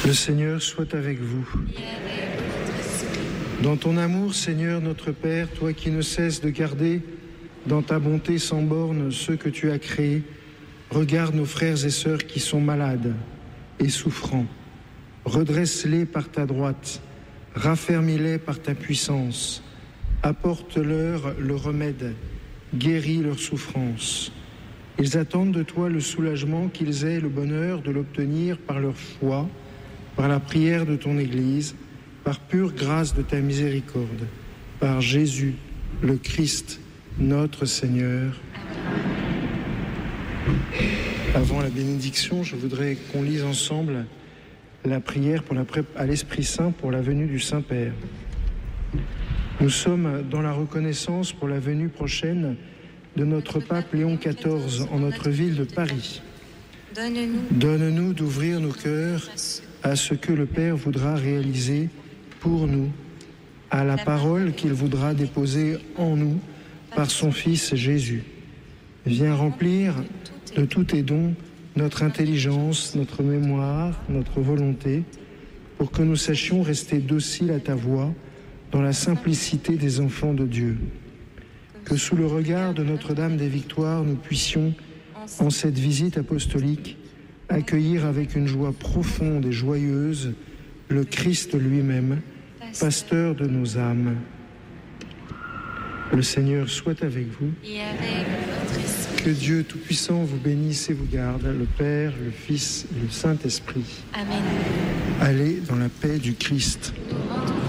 Le Seigneur soit avec vous. Dans ton amour, Seigneur notre Père, toi qui ne cesses de garder dans ta bonté sans borne ceux que tu as créés, regarde nos frères et sœurs qui sont malades et souffrants. Redresse-les par ta droite, raffermis-les par ta puissance. Apporte-leur le remède, guéris leurs souffrances. Ils attendent de toi le soulagement, qu'ils aient le bonheur de l'obtenir par leur foi, par la prière de ton Église, par pure grâce de ta miséricorde, par Jésus, le Christ, notre Seigneur. Avant la bénédiction, je voudrais qu'on lise ensemble la prière à l'Esprit Saint pour la venue du Saint-Père. Nous sommes dans la reconnaissance pour la venue prochaine de notre pape Léon XIV en notre ville de Paris. Donne-nous d'ouvrir nos cœurs à ce que le Père voudra réaliser pour nous, à la parole qu'il voudra déposer en nous par son Fils Jésus. Viens remplir de tous tes dons notre intelligence, notre mémoire, notre volonté, pour que nous sachions rester dociles à ta voix dans la simplicité des enfants de Dieu. Que sous le regard de Notre-Dame des Victoires, nous puissions, en cette visite apostolique, accueillir avec une joie profonde et joyeuse le Christ lui-même, pasteur de nos âmes. Le Seigneur soit avec vous. Et avec votre esprit. Que Dieu Tout-Puissant vous bénisse et vous garde, le Père, le Fils et le Saint-Esprit. Amen. Allez dans la paix du Christ. Nous rendons